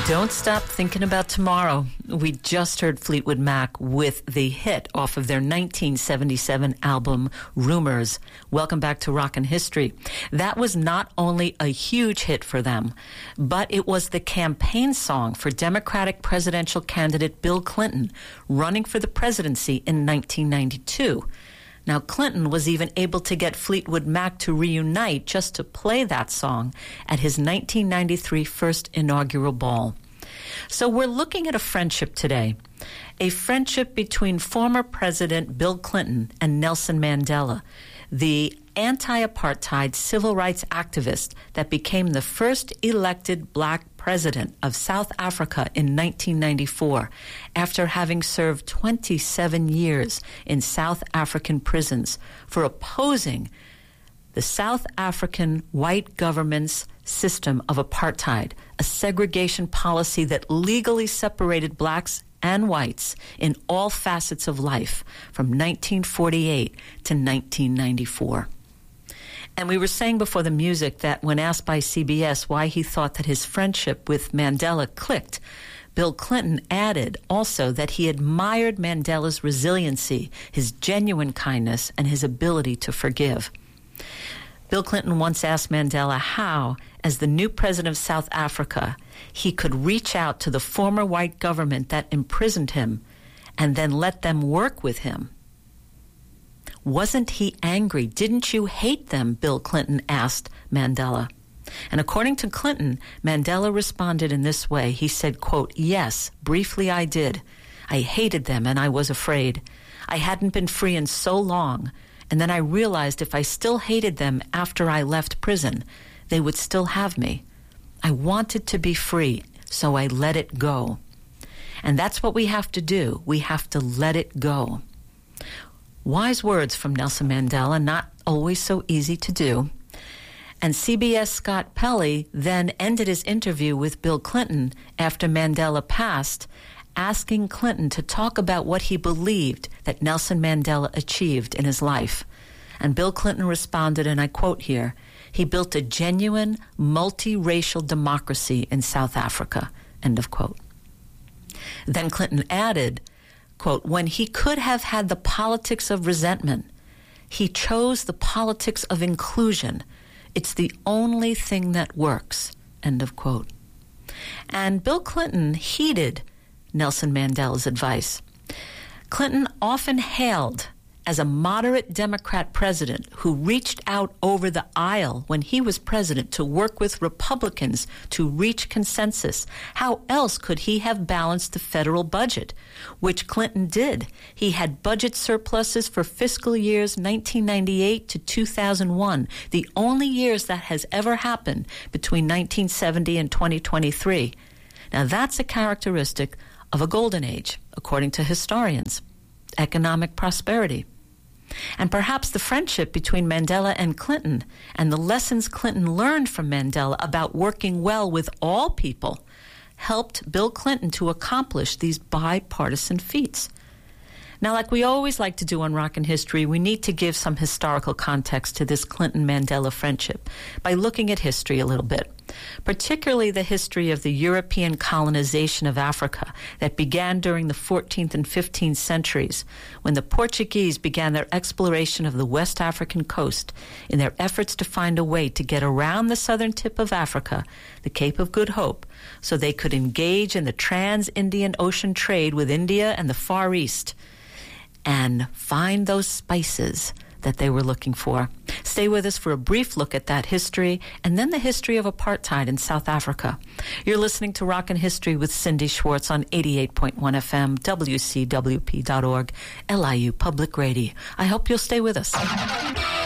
Don't stop thinking about tomorrow. We just heard Fleetwood Mac with the hit off of their 1977 album, Rumors. Welcome back to Rockin' History. That was not only a huge hit for them, but it was the campaign song for Democratic presidential candidate Bill Clinton, running for the presidency in 1992. Now, Clinton was even able to get Fleetwood Mac to reunite just to play that song at his 1993 first inaugural ball. So we're looking at a friendship today, a friendship between former President Bill Clinton and Nelson Mandela, the anti-apartheid civil rights activist that became the first elected black president of South Africa in 1994 after having served 27 years in South African prisons for opposing the South African white government's system of apartheid, a segregation policy that legally separated blacks and whites in all facets of life from 1948 to 1994. And we were saying before the music that when asked by CBS why he thought that his friendship with Mandela clicked, Bill Clinton added also that he admired Mandela's resiliency, his genuine kindness, and his ability to forgive. Bill Clinton once asked Mandela how, as the new president of South Africa, he could reach out to the former white government that imprisoned him and then let them work with him. Wasn't he angry? Didn't you hate them? Bill Clinton asked Mandela. And according to Clinton, Mandela responded in this way. He said, quote, "Yes, briefly I did. I hated them and I was afraid. I hadn't been free in so long. And then I realized if I still hated them after I left prison, they would still have me. I wanted to be free, so I let it go." And that's what we have to do. We have to let it go. Wise words from Nelson Mandela, not always so easy to do. And CBS Scott Pelley then ended his interview with Bill Clinton after Mandela passed, asking Clinton to talk about what he believed that Nelson Mandela achieved in his life. And Bill Clinton responded, and I quote here, "He built a genuine multiracial democracy in South Africa," end of quote. Then Clinton added, quote, "When he could have had the politics of resentment, he chose the politics of inclusion. It's the only thing that works," end of quote. And Bill Clinton heeded Nelson Mandela's advice. Clinton often hailed as a moderate Democrat president who reached out over the aisle when he was president to work with Republicans to reach consensus. How else could he have balanced the federal budget, which Clinton did? He had budget surpluses for fiscal years 1998 to 2001, the only years that has ever happened between 1970 and 2023. Now that's a characteristic of a golden age, according to historians, economic prosperity. And perhaps the friendship between Mandela and Clinton and the lessons Clinton learned from Mandela about working well with all people helped Bill Clinton to accomplish these bipartisan feats. Now, like we always like to do on Rockin' History, we need to give some historical context to this Clinton-Mandela friendship by looking at history a little bit, particularly the history of the European colonization of Africa that began during the 14th and 15th centuries when the Portuguese began their exploration of the West African coast in their efforts to find a way to get around the southern tip of Africa, the Cape of Good Hope, so they could engage in the trans-Indian Ocean trade with India and the Far East and find those spices that they were looking for. Stay with us for a brief look at that history and then the history of apartheid in South Africa. You're listening to Rockin' History with Cindy Schwartz on 88.1 FM, WCWP.org, LIU Public Radio. I hope you'll stay with us.